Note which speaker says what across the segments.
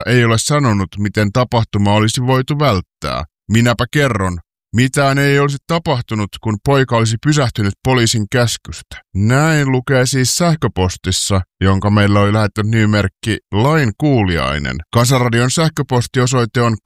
Speaker 1: ei ole sanonut, miten tapahtuma olisi voitu välttää. Minäpä kerron. Mitään ei olisi tapahtunut, kun poika olisi pysähtynyt poliisin käskystä. Näin lukee siis sähköpostissa, jonka meillä oli lähettänyt nimimerkki Lainkuuliainen. Kansanradion sähköpostiosoite on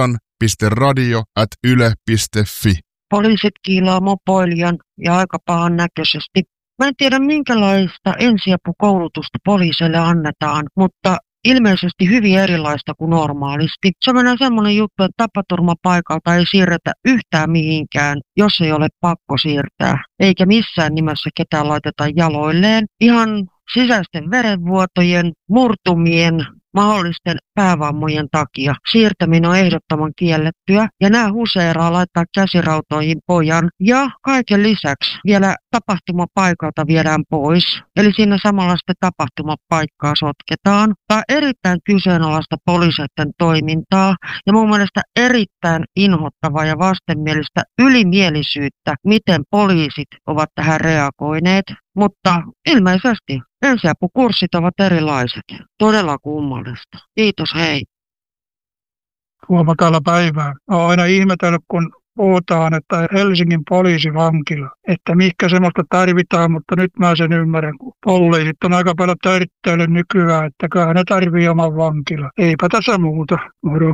Speaker 1: kansan.radio@yle.fi.
Speaker 2: Poliisit kiilaa mopoilijan ja aika pahan näköisesti. Mä en tiedä minkälaista ensiapukoulutusta poliisille annetaan, mutta ilmeisesti hyvin erilaista kuin normaalisti. Se on semmoinen juttu, että tapaturmapaikalta ei siirretä yhtään mihinkään, jos ei ole pakko siirtää. Eikä missään nimessä ketään laiteta jaloilleen. Ihan sisäisten verenvuotojen, murtumien, mahdollisten päävammojen takia siirtäminen on ehdottoman kiellettyä. Ja nämä huseeraa laittaa käsirautoihin pojan. Ja kaiken lisäksi vielä tapahtumapaikalta viedään pois. Eli siinä samalla sitten tapahtumapaikkaa sotketaan. Tämä on erittäin kyseenalaista poliiseiden toimintaa. Ja mun mielestä erittäin inhottavaa ja vastenmielistä ylimielisyyttä, miten poliisit ovat tähän reagoineet. Mutta ilmeisesti ensiapukurssit ovat erilaiset. Todella kummallista. Kiitos, hei.
Speaker 3: Huomataan päivää. Olen aina ihmetellyt, kun puhutaan, että Helsingin poliisivankila, että mihinkä semmoista tarvitaan, mutta nyt mä sen ymmärrän, kun poliisit on aika paljon törttöillyt nykyään, että kyllä ne tarvii oman vankila. Eipä tässä muuta. Moro.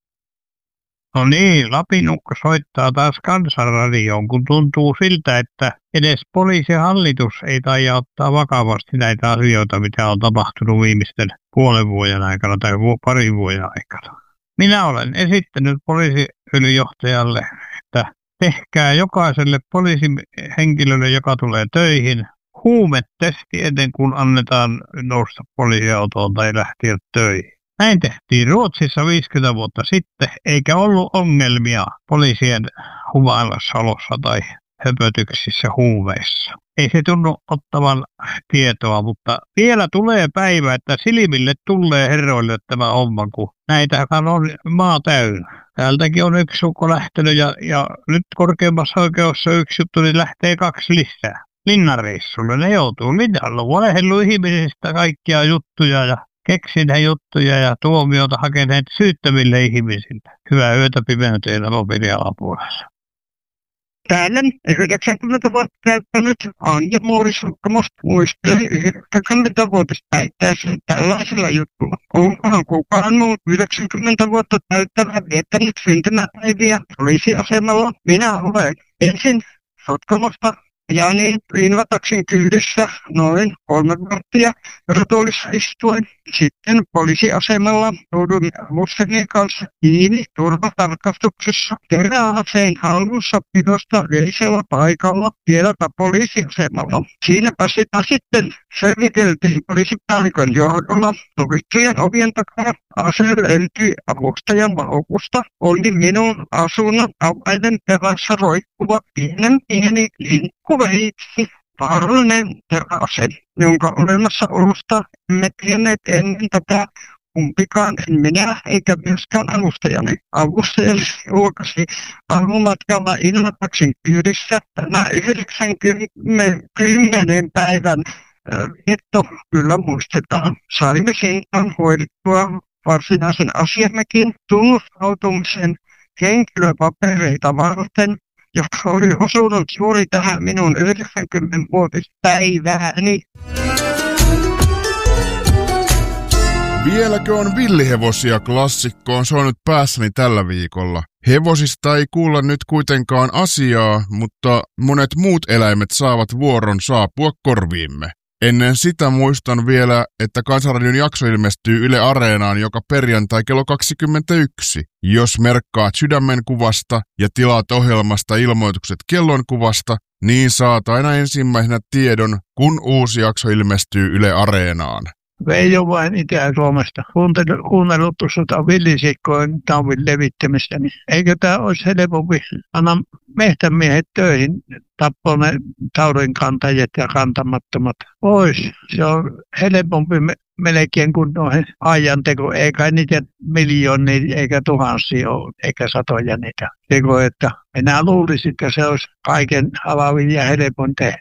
Speaker 4: No niin, Lapinukko soittaa taas Kansanradioon, kun tuntuu siltä, että edes poliisihallitus ei taida ottaa vakavasti näitä asioita, mitä on tapahtunut viimeisten puolen vuoden aikana tai parin vuoden aikana. Minä olen esittänyt poliisiylijohtajalle, että tehkää jokaiselle poliisihenkilölle, joka tulee töihin, huumetesti ennen kuin annetaan nousta poliisiautoon tai lähteä töihin. Näin tehtiin Ruotsissa 50 vuotta sitten, eikä ollut ongelmia poliisien humalassa tai höpötyksissä huumeissa. Ei se tunnu ottavan tietoa, mutta vielä tulee päivä, että silmille tulee herroille tämä homma, kun näitähän on maa täynnä. Täältäkin on yksi sukko lähtenyt ja nyt korkeimmassa oikeudessa yksi juttu, niin lähtee 2 lisää. Linnanreissulle ne joutuu linnalle, valehellut ihmisistä kaikkia juttuja ja keksin juttuja ja tuomiota hakeneet syyttäville ihmisille. Hyvää yötä pimeyteen mobiilin alapuolella.
Speaker 5: Täällä 90 vuotta täyttänyt Anja Muurisukkamus muisteli 90-vuotista päittäessä tällaisella jutulla. Onkohan kukaan muu 90 vuotta täyttävä viettänyt syntymäpäiviä poliisiasemalla? Minä olen ensin Sotkamosta ja niin Liinvataksin kyydissä noin 3 varttia rotuolissa istuen. Sitten poliisiasemalla jouduin avustajan kanssa kiinni turvatarkastuksessa. Teräaseen hallussa pidosta yleisellä paikalla vieläpä poliisiasemalla. Siinäpä sitä sitten selviteltiin poliisipäällikön johdolla. Sovittujen ovien takana ase löytyi avustajan laukusta. Oli minun asunnon avaiden perässä roikkuva pieni linkkuveitsi. Vaarallinen teräase, jonka olemassaolosta emme tienneet ennen tätä kumpikaan, en minä eikä myöskään avustajani. Avustajani julkaisi aamumatkalla Ilmataksin kyydissä tämä 90 päivän vietto kyllä muistetaan. Saimme siitä hoidettua varsinaisen asiammekin tunnustautumisen henkilöpapereita varten, joka oli osunut juuri tähän minun 90-vuotispäivääni.
Speaker 1: Vieläkö on villihevosia klassikkoon soinut päässäni tällä viikolla? Hevosista ei kuulla nyt kuitenkaan asiaa, mutta monet muut eläimet saavat vuoron saapua korviimme. Ennen sitä muistan vielä, että Kansanradion jakso ilmestyy Yle Areenaan joka perjantai kello 21. Jos merkkaat sydämen kuvasta ja tilaat ohjelmasta ilmoitukset kellonkuvasta, niin saat aina ensimmäisenä tiedon, kun uusi jakso ilmestyy Yle Areenaan.
Speaker 3: Veijo vain Itä-Suomesta. Kuunnellut tuosta villisikkojen taudin levittämistä, niin eikö tämä olisi helpompi anna mehtämiehet töihin, tappaa ne taudin kantajat ja kantamattomat pois. Se on helpompi melkein kuin noihin ajanteko, eikä niitä miljoonia eikä tuhansia ole, eikä satoja niitä tekoja, että enää luulisi, että se olisi kaiken avavin ja helpoin tehtävä.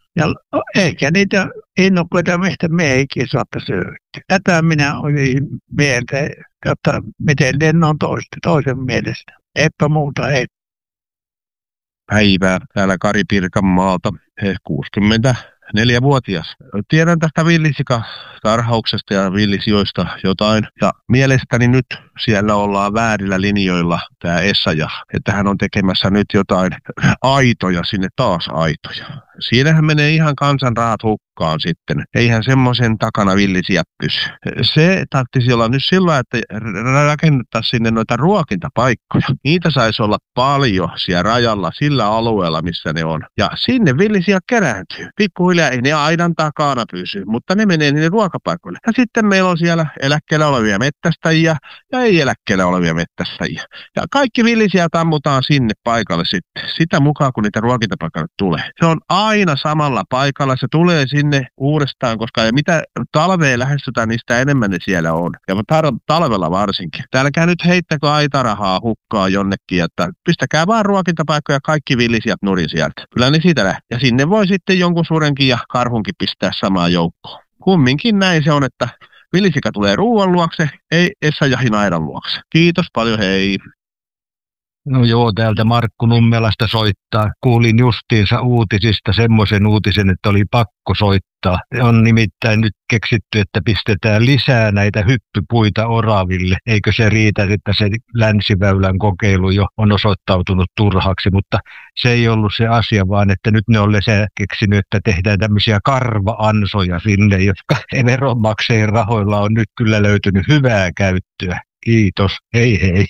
Speaker 3: Ja eikä niitä innokkaita metsämiehiäkin saattaisi löytyä. Tätä minä olin mieltä, että miten ne on toisen mielestä. Eipä muuta, ei.
Speaker 6: Päivää täällä Kari Pirkanmaalta, 64-vuotias. Tiedän tästä villisikatarhauksesta ja villisijoista jotain. Ja mielestäni nyt siellä ollaan väärillä linjoilla, tämä Essayah. Että hän on tekemässä nyt jotain aitoja, sinne taas aitoja. Siinähän menee ihan kansan rahat hukkaan sitten. Eihän semmoisen takana villisiä pysy. Se tarvitsisi olla nyt sillä, että rakennettaisiin sinne noita ruokintapaikkoja. Niitä saisi olla paljon siellä rajalla, sillä alueella, missä ne on. Ja sinne villisiä kerääntyy. Pikkuhiljaa ei ne aidan takana pysy, mutta ne menee niille ruokapaikoille. Ja sitten meillä on siellä eläkkeellä olevia mettästäjiä ja ei eläkkeellä olevia mettästäjiä. Ja kaikki villisiä tammutaan sinne paikalle sitten. Sitä mukaan, kun niitä ruokintapaikoille tulee. Se on aina samalla paikalla. Se tulee sinne uudestaan, koska mitä talvea lähestytään, niin sitä enemmän ne siellä on. Ja talvella varsinkin. Täälläkään nyt heittäkö aitarahaa hukkaa jonnekin, että pistäkää vaan ruokintapaikkoja kaikki villisijat nurin sieltä. Kyllä ne siitä lähtee. Ja sinne voi sitten jonkun surenkin ja karhunkin pistää samaan joukkoon. Kumminkin näin se on, että villisika tulee ruoan luokse, ei Essayahin aidan luokse. Kiitos paljon, hei.
Speaker 7: No joo, täältä Markku Nummelasta soittaa. Kuulin justiinsa uutisista semmoisen uutisen, että oli pakko soittaa. On nimittäin nyt keksitty, että pistetään lisää näitä hyppypuita oraville. Eikö se riitä, että se länsiväylän kokeilu jo on osoittautunut turhaksi, mutta se ei ollut se asia, vaan että nyt ne on keksinyt, että tehdään tämmöisiä karva-ansoja sinne, jotka veronmaksajien rahoilla on nyt kyllä löytynyt hyvää käyttöä. Kiitos, hei hei.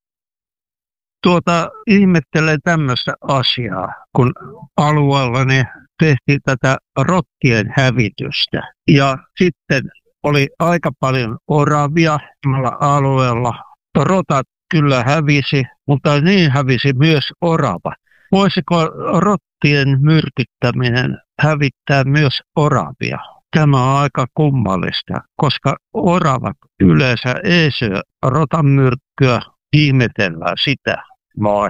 Speaker 3: Ihmettelen tämmöistä asiaa, kun alueella ne tehtiin tätä rottien hävitystä. Ja sitten oli aika paljon oravia samalla alueella. Rotat kyllä hävisi, mutta niin hävisi myös orava. Voisiko rottien myrkyttäminen hävittää myös oravia? Tämä on aika kummallista, koska oravat yleensä ei syö rotan myrkkyä. Ihmetellään sitä. Moi.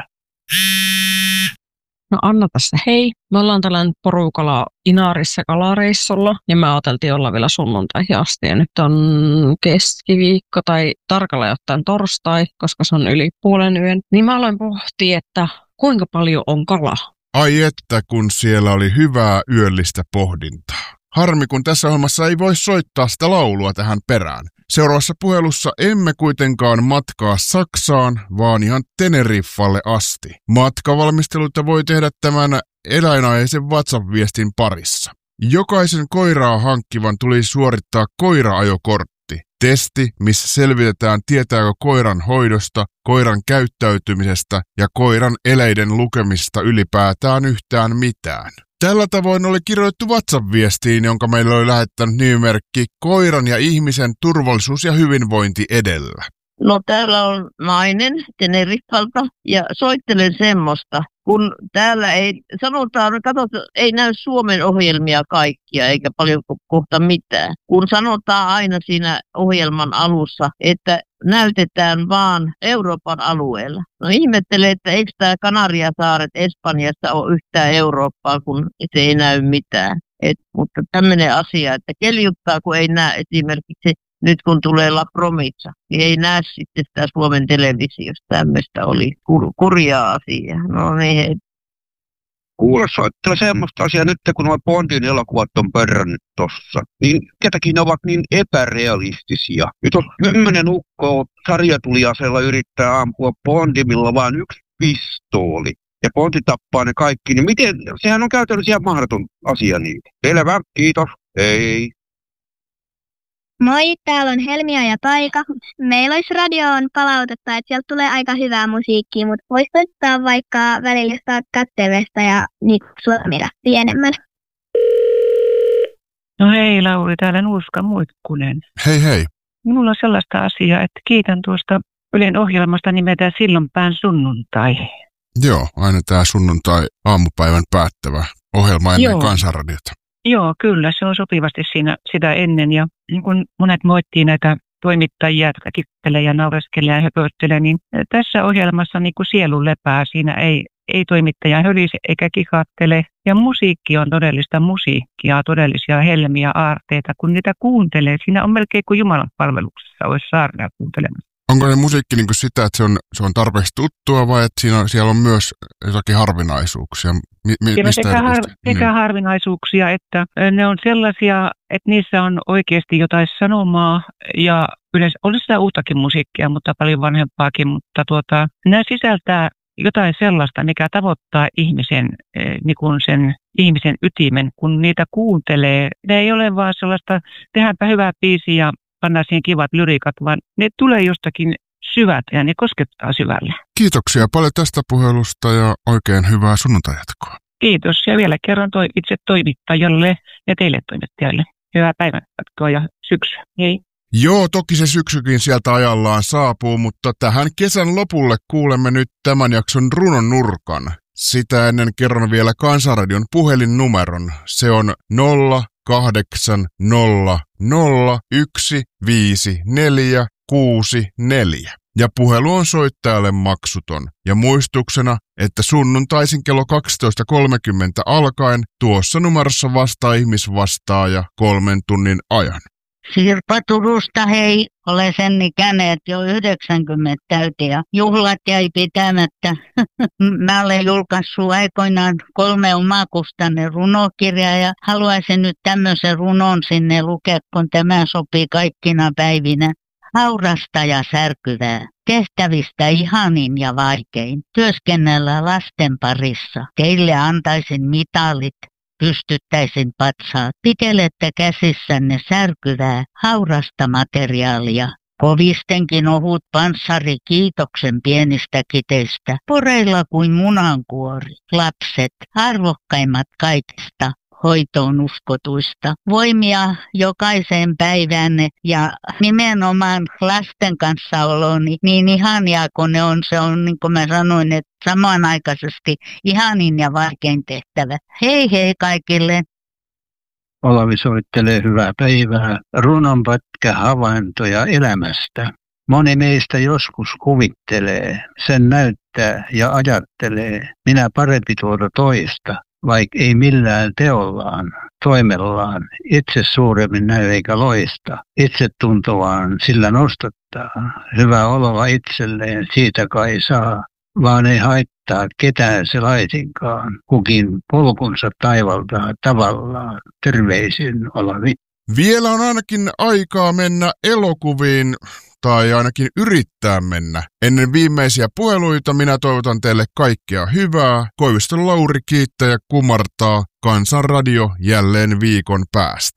Speaker 8: No Anna tässä, hei. Me ollaan tällainen porukalla Inaarissa kalareissulla ja me ajateltiin olla vielä sunnuntaihin asti. Ja nyt on keskiviikko tai tarkalleen ottaen torstai, koska se on yli puolen yön. Niin mä aloin pohtia, että kuinka paljon on kala.
Speaker 1: Ai että kun siellä oli hyvää yöllistä pohdintaa. Harmi, kun tässä ohjelmassa ei voi soittaa sitä laulua tähän perään. Seuraavassa puhelussa emme kuitenkaan matkaa Saksaan, vaan ihan Teneriffalle asti. Matkavalmisteluita voi tehdä tämän eläinaiheisen WhatsApp-viestin parissa. Jokaisen koiraa hankkivan tulisi suorittaa koiraajokortti. Testi, missä selvitetään tietääkö koiran hoidosta, koiran käyttäytymisestä ja koiran eleiden lukemisesta ylipäätään yhtään mitään. Tällä tavoin oli kirjoitettu WhatsApp-viestiin, jonka meille oli lähettänyt nimimerkki Koiran ja ihmisen turvallisuus ja hyvinvointi edellä.
Speaker 2: No täällä on nainen Teneriffalta ja soittelen semmoista, kun täällä ei, sanotaan, katsotaan, ei näy Suomen ohjelmia kaikkia eikä paljon kohta mitään. Kun sanotaan aina siinä ohjelman alussa, että näytetään vaan Euroopan alueella. No ihmettelen, että eikö tämä Kanariasaaret Espanjassa ole yhtään Eurooppaa, kun se ei näy mitään. Mutta tämmöinen asia, että keljuttaa, kun ei näe esimerkiksi nyt kun tulee La Promiza, niin ei näe sitten sitä Suomen televisiosta. Tämmöistä oli kurjaa asiaa. No niin, hei.
Speaker 5: Kuule, soittaa semmoista asiaa nyt, kun nuo Bondin elokuvat on pörrännyt tossa. Niin ketäkin ne ovat niin epärealistisia. Nyt on 10 ukkoa sarjatuliaseella yrittää ampua Bondimilla vaan yksi pistooli. Ja Bondi tappaa ne kaikki. Niin miten, sehän on käytännössä ihan mahdoton asia niin. Selvä, kiitos. Hei.
Speaker 9: Moi, täällä on Helmia ja Taika. Meillä olisi radioon palautetta, että sieltä tulee aika hyvää musiikkia, mutta voisi soittaa vaikka välillä jostain kattelesta ja niitä suomi-räppiä enemmän.
Speaker 10: No hei Lauri, täällä Nuuska Muikkunen.
Speaker 1: Hei hei.
Speaker 10: Minulla on sellaista asiaa, että kiitän tuosta Ylen ohjelmasta nimeltä Sillanpään sunnuntai.
Speaker 1: Joo, aina tämä sunnuntai aamupäivän päättävä ohjelma ennen Kansanradiota.
Speaker 10: Joo, kyllä, se on sopivasti siinä sitä ennen. Ja niin kun monet moittii näitä toimittajia, jotka kikkelee ja naureskelee ja höpöttelee, niin tässä ohjelmassa niin kuin sielu lepää. Siinä ei ei toimittaja hölise eikä kikattele. Ja musiikki on todellista musiikkia, todellisia helmiä, aarteita. Kun niitä kuuntelee, siinä on melkein kuin Jumalan palveluksessa olisi saarnaa kuuntelemassa.
Speaker 1: Onko se musiikki niin kuin sitä, että se on tarpeeksi tuttua vai että siellä on myös jotakin harvinaisuuksia?
Speaker 10: Sekä harvinaisuuksia, että ne on sellaisia, että niissä on oikeasti jotain sanomaa ja yleensä on sitä uuttakin musiikkia, mutta paljon vanhempaakin, mutta nämä sisältää jotain sellaista, mikä tavoittaa ihmisen, niin kuin sen ihmisen ytimen, kun niitä kuuntelee. Ne ei ole vaan sellaista, tehdäänpä hyvää biisiä ja pannaan siihen kivat lyriikat, vaan ne tulee jostakin syvältä ja ne koskettaa syvälle.
Speaker 1: Kiitoksia paljon tästä puhelusta ja oikein hyvää sunnuntajatkoa.
Speaker 10: Kiitos ja vielä kerran itse toimittajalle ja teille toimittajalle. Hyvää päivänjatkoa ja syksyä. Hei.
Speaker 1: Joo, toki se syksykin sieltä ajallaan saapuu, mutta tähän kesän lopulle kuulemme nyt tämän jakson runon nurkan. Sitä ennen kerron vielä Kansanradion puhelinnumeron. Se on 0800155464 ja puhelu on soittajalle maksuton. Ja muistuksena, että sunnuntaisin kello 12.30 alkaen tuossa numerossa vastaa ihmisvastaaja 3 tunnin ajan.
Speaker 11: Sirpa Turusta, hei. Olen sen ikäinen, että jo 90 täytin ja juhlat jäi pitämättä. Mä olen julkaissut aikoinaan 3 omakustanne runokirjaa ja haluaisin nyt tämmöisen runon sinne lukea, kun tämä sopii kaikkina päivinä. Haurasta ja särkyvää, tehtävistä ihanin ja vaikein, työskennellä lasten parissa. Teille antaisin mitalit. Pystyttäisin patsaat. Pitelette käsissänne särkyvää, haurasta materiaalia. Kovistenkin ohut panssari kiitoksen pienistä kiteistä. Poreilla kuin munankuori. Lapset, arvokkaimmat kaikista. Hoitoon uskotuista. Voimia jokaiseen päivänne ja nimenomaan lasten kanssa oloni niin ihania kuin ne on. Se on niin kuin mä sanoin, että samanaikaisesti ihanin ja vaikein tehtävä. Hei hei kaikille.
Speaker 3: Olavi soittelee hyvää päivää. Runonpätkä havaintoja elämästä. Moni meistä joskus kuvittelee, sen näyttää ja ajattelee, minä parempi tuota toista. Vaikka ei millään teollaan, toimellaan, itse suuremmin näy eikä loista, itse tuntovaan sillä nostattaa, hyvää oloa itselleen siitä kai saa, vaan ei haittaa ketään se laisinkaan, kukin polkunsa taivaltaa tavallaan, terveisin Olavi.
Speaker 1: Vielä on ainakin aikaa mennä elokuviin, tai ainakin yrittää mennä. Ennen viimeisiä puheluita minä toivotan teille kaikkea hyvää. Koiviston Lauri kiittää ja kumartaa. Kansanradio jälleen viikon päästä.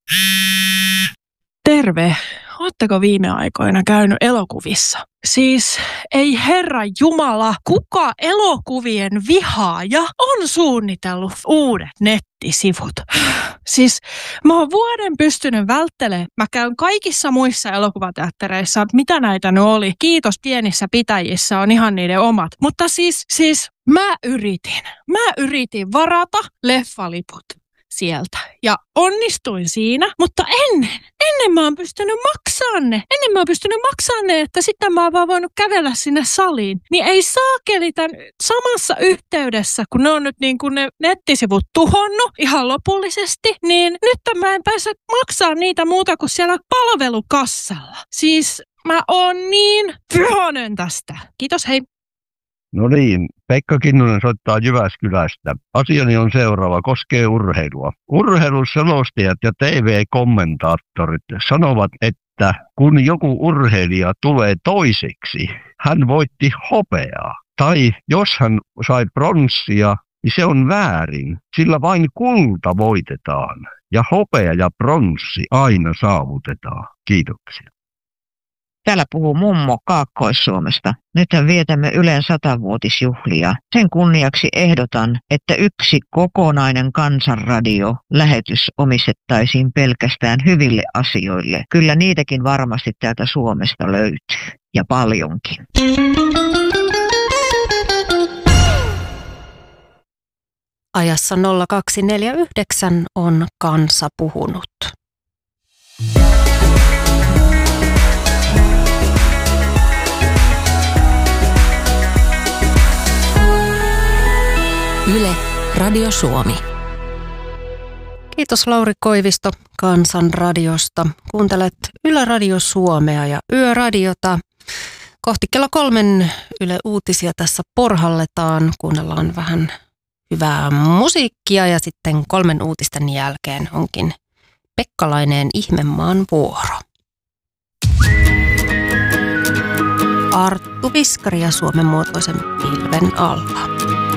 Speaker 12: Terve! Ootteko viime aikoina käynyt elokuvissa? Siis ei herra Jumala, kuka elokuvien vihaaja on suunnitellut uudet nettisivut? Siis mä oon vuoden pystynyt välttelemään. Mä käyn kaikissa muissa elokuvateattereissa, mitä näitä ne oli. Kiitos, pienissä pitäjissä on ihan niiden omat. Mutta siis mä yritin varata leffaliput sieltä. Ja onnistuin siinä, mutta ennen mä oon pystynyt maksamaan ne. Että sitten mä oon vaan voinut kävellä sinne saliin. Niin ei saakeli tämän samassa yhteydessä, kun ne on nyt niin kuin ne nettisivut tuhonnut ihan lopullisesti, niin nyt mä en pääse maksamaan niitä muuta kuin siellä palvelukassalla. Siis mä oon niin vihainen tästä. Kiitos, hei.
Speaker 6: No niin, Pekka Kinnunen soittaa Jyväskylästä. Asiani on seuraava, koskee urheilua. Urheiluselostajat ja TV-kommentaattorit sanovat, että kun joku urheilija tulee toiseksi, hän voitti hopeaa. Tai jos hän sai pronssia, niin se on väärin, sillä vain kulta voitetaan. Ja hopea ja pronssi aina saavutetaan. Kiitoksia.
Speaker 2: Täällä puhuu mummo Kaakkois-Suomesta. Nythän vietämme Ylen 100-vuotisjuhlia. Sen kunniaksi ehdotan, että yksi kokonainen Kansanradio-lähetys omistettaisiin pelkästään hyville asioille. Kyllä niitäkin varmasti täältä Suomesta löytyy. Ja paljonkin.
Speaker 13: Ajassa 0249 on Kansa puhunut. Radio Suomi. Kiitos Lauri Koivisto Kansanradiosta. Kuuntelet Yle Radio Suomea ja Yöradiota. Kohti kello 3 Yle Uutisia tässä porhalletaan. Kuunnellaan vähän hyvää musiikkia ja sitten 3 uutisten jälkeen onkin Pekkalaineen Ihmemaan vuoro. Arttu Viskari ja Suomen muotoisen pilven alla.